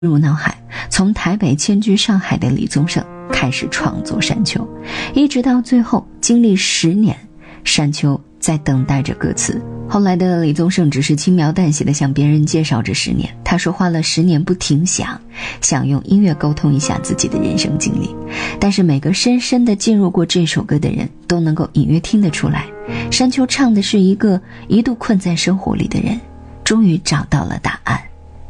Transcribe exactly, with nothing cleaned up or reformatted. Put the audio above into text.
入脑海，从台北迁居上海的李宗盛开始创作山丘，一直到最后经历十年，山丘在等待着歌词。后来的李宗盛只是轻描淡写地向别人介绍这十年，他说花了十年不停想，想用音乐沟通一下自己的人生经历。但是每个深深地进入过这首歌的人都能够隐约听得出来，山丘唱的是一个一度困在生活里的人终于找到了答案。